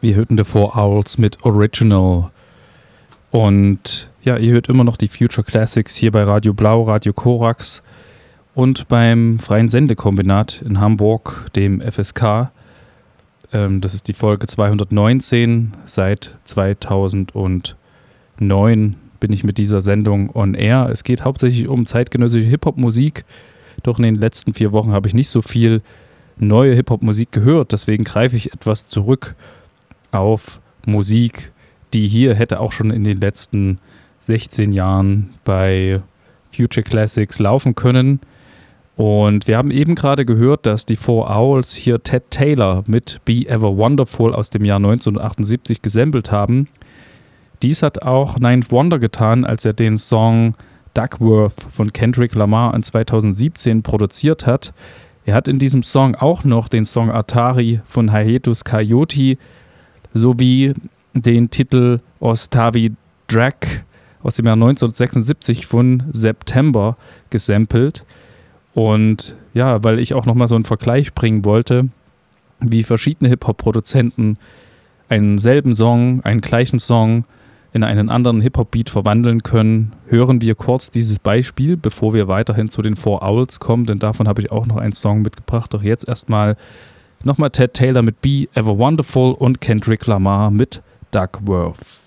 Wir hörten The Four Owls mit Original. Und ja, ihr hört immer noch die Future Classics hier bei Radio Blau, Radio Korax und beim Freien Sendekombinat in Hamburg, dem FSK. Das ist die Folge 219. Seit 2009 bin ich mit dieser Sendung on air. Es geht hauptsächlich um zeitgenössische Hip-Hop-Musik. Doch in den letzten 4 Wochen habe ich nicht so viel neue Hip-Hop-Musik gehört. Deswegen greife ich etwas zurück auf Musik, die hier hätte auch schon in den letzten 16 Jahren bei Future Classics laufen können. Und wir haben eben gerade gehört, dass die Four Owls hier Ted Taylor mit Be Ever Wonderful aus dem Jahr 1978 gesampelt haben. Dies hat auch Ninth Wonder getan, als er den Song Duckworth von Kendrick Lamar in 2017 produziert hat. Er hat in diesem Song auch noch den Song Atari von Hiatus Kaiyote sowie den Titel Ostavi Drag aus dem Jahr 1976 von September gesampelt. Und ja, weil ich auch nochmal so einen Vergleich bringen wollte, wie verschiedene Hip-Hop-Produzenten einen selben Song, einen gleichen Song in einen anderen Hip-Hop-Beat verwandeln können, hören wir kurz dieses Beispiel, bevor wir weiterhin zu den Four Owls kommen, denn davon habe ich auch noch einen Song mitgebracht. Doch jetzt erstmal nochmal Ted Taylor mit Be Ever Wonderful und Kendrick Lamar mit Duckworth.